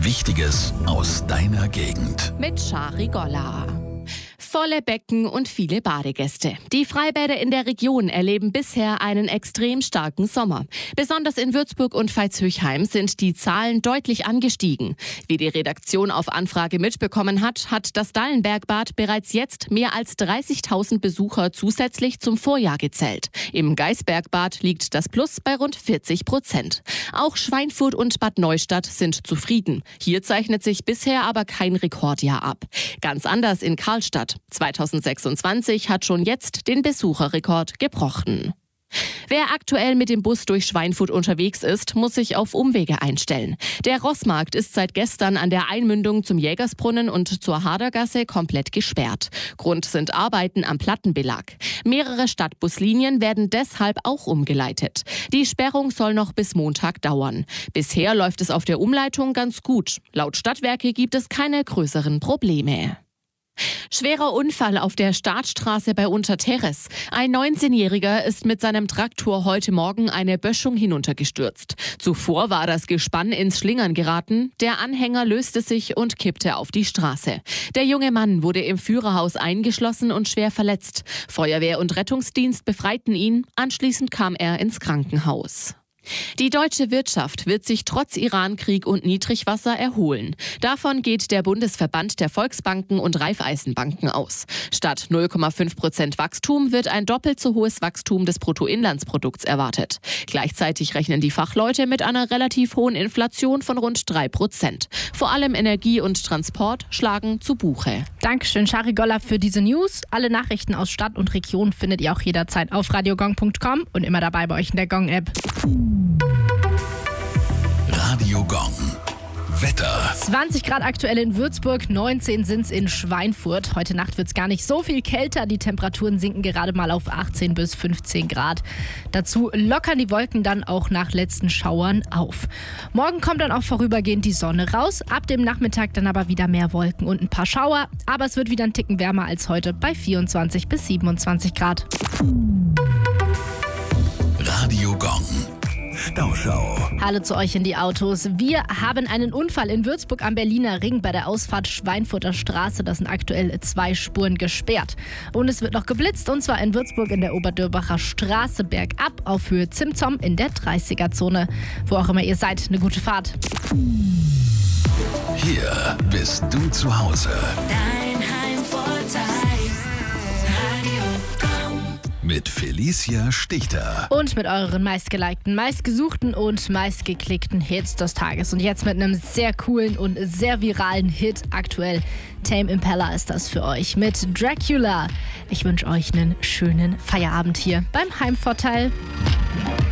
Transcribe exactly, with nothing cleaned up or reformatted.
Wichtiges aus deiner Gegend. Mit Shari Golla. Volle Becken und viele Badegäste. Die Freibäder in der Region erleben bisher einen extrem starken Sommer. Besonders in Würzburg und Veitshöchheim sind die Zahlen deutlich angestiegen. Wie die Redaktion auf Anfrage mitbekommen hat, hat das Dallenbergbad bereits jetzt mehr als dreißigtausend Besucher zusätzlich zum Vorjahr gezählt. Im Gaisbergbad liegt das Plus bei rund vierzig Prozent. Auch Schweinfurt und Bad Neustadt sind zufrieden. Hier zeichnet sich bisher aber kein Rekordjahr ab. Ganz anders in Karlstadt. zweitausendsechsundzwanzig hat schon jetzt den Besucherrekord gebrochen. Wer aktuell mit dem Bus durch Schweinfurt unterwegs ist, muss sich auf Umwege einstellen. Der Rossmarkt ist seit gestern an der Einmündung zum Jägersbrunnen und zur Hadergasse komplett gesperrt. Grund sind Arbeiten am Plattenbelag. Mehrere Stadtbuslinien werden deshalb auch umgeleitet. Die Sperrung soll noch bis Montag dauern. Bisher läuft es auf der Umleitung ganz gut. Laut Stadtwerke gibt es keine größeren Probleme. Schwerer Unfall auf der Startstraße bei Unterteres. Ein neunzehnjähriger ist mit seinem Traktor heute Morgen eine Böschung hinuntergestürzt. Zuvor war das Gespann ins Schlingern geraten. Der Anhänger löste sich und kippte auf die Straße. Der junge Mann wurde im Führerhaus eingeschlossen und schwer verletzt. Feuerwehr und Rettungsdienst befreiten ihn. Anschließend kam er ins Krankenhaus. Die deutsche Wirtschaft wird sich trotz Irankrieg und Niedrigwasser erholen. Davon geht der Bundesverband der Volksbanken und Raiffeisenbanken aus. Statt null Komma fünf Prozent Wachstum wird ein doppelt so hohes Wachstum des Bruttoinlandsprodukts erwartet. Gleichzeitig rechnen die Fachleute mit einer relativ hohen Inflation von rund drei Prozent. Vor allem Energie und Transport schlagen zu Buche. Dankeschön, Shari Golla, für diese News. Alle Nachrichten aus Stadt und Region findet ihr auch jederzeit auf radiogong punkt com und immer dabei bei euch in der Gong-App. Radio Gong. Wetter. zwanzig Grad aktuell in Würzburg, neunzehn sind es in Schweinfurt. Heute Nacht wird es gar nicht so viel kälter. Die Temperaturen sinken gerade mal auf achtzehn bis fünfzehn Grad. Dazu lockern die Wolken dann auch nach letzten Schauern auf. Morgen kommt dann auch vorübergehend die Sonne raus. Ab dem Nachmittag dann aber wieder mehr Wolken und ein paar Schauer. Aber es wird wieder ein Ticken wärmer als heute bei vierundzwanzig bis siebenundzwanzig Grad. Radio Gong. Stauschau. Hallo zu euch in die Autos. Wir haben einen Unfall in Würzburg am Berliner Ring bei der Ausfahrt Schweinfurter Straße. Da sind aktuell zwei Spuren gesperrt. Und es wird noch geblitzt, und zwar in Würzburg in der Oberdürbacher Straße bergab auf Höhe Zimzom in der dreißiger-Zone. Wo auch immer ihr seid, eine gute Fahrt. Hier bist du zu Hause. Dein Heimvorteil. Radio Gong. Mit Felicia Stichter. Und mit euren meistgelikten, meistgesuchten und meistgeklickten Hits des Tages. Und jetzt mit einem sehr coolen und sehr viralen Hit aktuell. Tame Impala ist das für euch mit Dracula. Ich wünsche euch einen schönen Feierabend hier beim Heimvorteil.